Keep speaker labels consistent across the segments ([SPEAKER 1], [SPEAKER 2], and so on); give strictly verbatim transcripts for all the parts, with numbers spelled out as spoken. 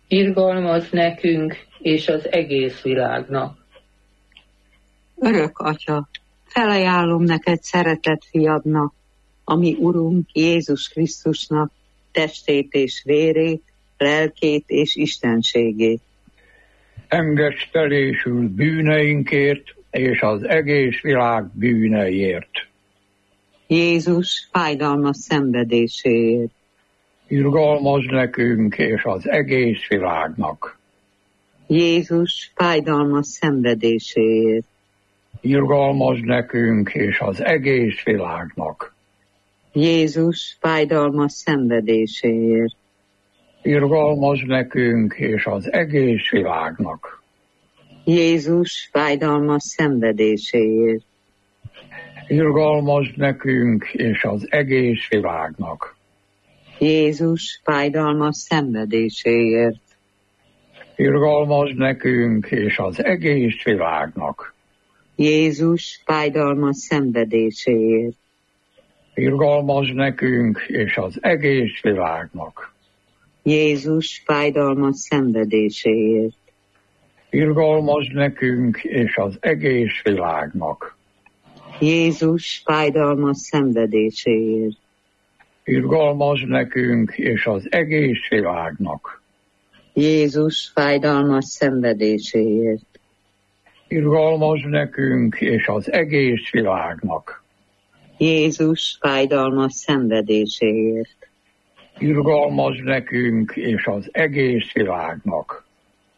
[SPEAKER 1] irgalmaz nekünk és az egész világnak.
[SPEAKER 2] Örök Atya, felajánlom neked szeretett fiadnak, ami Urunk Jézus Krisztusnak testét és vérét, lelkét és istenségét.
[SPEAKER 3] Engesztelésül bűneinkért és az egész világ bűneiért.
[SPEAKER 2] Jézus fájdalmas szenvedéséért.
[SPEAKER 3] Irgalmaz nekünk és az egész világnak.
[SPEAKER 2] Jézus fájdalmas szenvedéséért.
[SPEAKER 3] Irgalmaz nekünk és az egész világnak.
[SPEAKER 2] Jézus fájdalmas szenvedéséért.
[SPEAKER 3] Irgalmaz nekünk és az egész világnak.
[SPEAKER 2] Jézus fájdalmas szenvedéséért.
[SPEAKER 3] Irgalmaz nekünk és az egész világnak.
[SPEAKER 2] Jézus fájdalmas szenvedéséért.
[SPEAKER 3] Irgalmaz nekünk és az egész világnak.
[SPEAKER 2] Jézus fájdalmas szenvedéséért.
[SPEAKER 3] Irgalmaz nekünk és az egész világnak.
[SPEAKER 2] Jézus fájdalmas szenvedéséért.
[SPEAKER 3] Irgalmaz nekünk és az egész világnak.
[SPEAKER 2] Jézus fájdalmas szenvedéséért.
[SPEAKER 3] Irgalmaz nekünk és az egész világnak.
[SPEAKER 2] Jézus fájdalmas szenvedéséért.
[SPEAKER 3] Irgalmaz nekünk és az egész világnak.
[SPEAKER 2] Jézus fájdalmas szenvedéséért.
[SPEAKER 3] Irgalmaz nekünk és az egész világnak.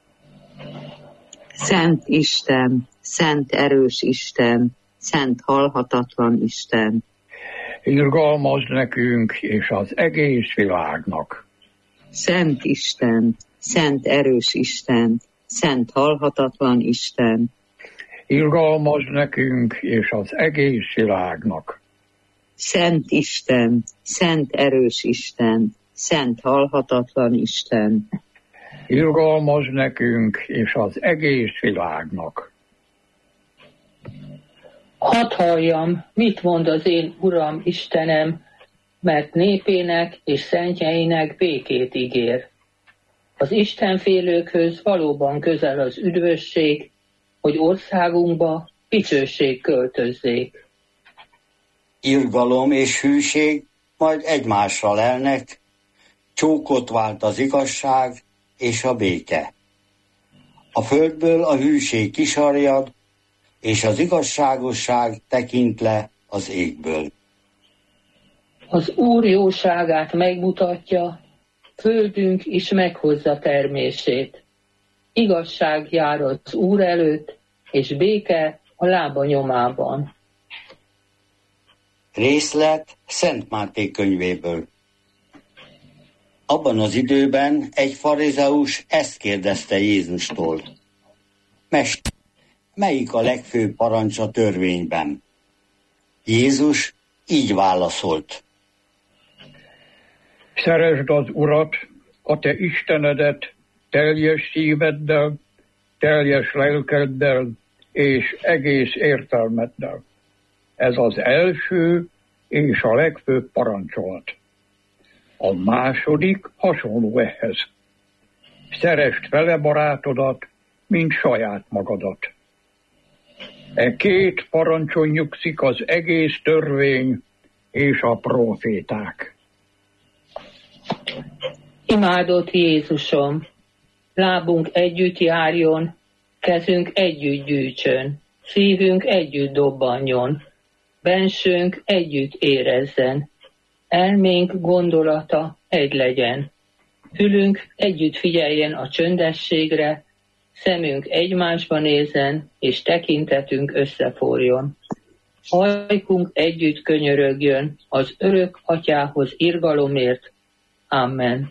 [SPEAKER 2] Szent Isten, szent erős Isten, szent halhatatlan Isten.
[SPEAKER 3] Irgalmaz nekünk és az egész világnak.
[SPEAKER 2] Szent Isten, szent erős Isten, szent halhatatlan Isten.
[SPEAKER 3] Irgalmaz nekünk és az egész világnak.
[SPEAKER 2] Szent Isten, szent erős Isten, szent halhatatlan Isten.
[SPEAKER 3] Irgalmaz nekünk és az egész világnak.
[SPEAKER 1] Hadd halljam, mit mond az én Uram Istenem, mert népének és szentjeinek békét ígér. Az istenfélőkhöz valóban közel az üdvösség, hogy országunkba dicsőség költözzék.
[SPEAKER 4] Irgalom és hűség majd egymásra lelnek, csókot vált az igazság és a béke. A földből a hűség kisarjad, és az igazságosság tekint le az égből.
[SPEAKER 1] Az Úr jóságát megmutatja, földünk is meghozza termését. Igazság jár az Úr előtt, és béke a lába nyomában.
[SPEAKER 4] Részlet Szent Máté könyvéből. Abban az időben egy farizeus ezt kérdezte Jézustól. Mester, melyik a legfőbb parancs a törvényben? Jézus így válaszolt.
[SPEAKER 3] Szeresd az Urat, a te Istenedet, teljes szíveddel, teljes lelkeddel és egész értelmeddel. Ez az első és a legfőbb parancsolat. A második hasonló ehhez. Szeresd fele barátodat, mint saját magadat. E két parancson nyugszik az egész törvény és a próféták.
[SPEAKER 1] Imádott Jézusom, lábunk együtt járjon, kezünk együtt gyűjtsön, szívünk együtt dobbanjon, bensőnk együtt érezzen, elménk gondolata egy legyen, fülünk együtt figyeljen a csöndességre, szemünk egymásba nézzen, és tekintetünk összeforjon. Ajkunk együtt könyörögjön az örök Atyához irgalomért. Amen.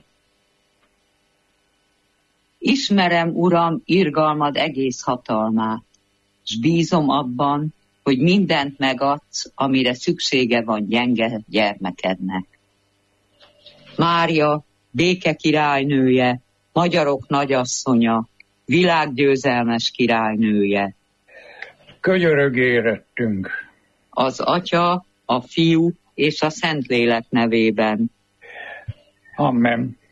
[SPEAKER 2] Ismerem, Uram, irgalmad egész hatalmát, s bízom abban, hogy mindent megadsz, amire szüksége van gyenge gyermekednek. Mária, béke királynője, magyarok nagyasszonya, világgyőzelmes királynője.
[SPEAKER 3] Könyörög érettünk.
[SPEAKER 2] Az Atya, a Fiú és a Szentlélek nevében.
[SPEAKER 3] Amen.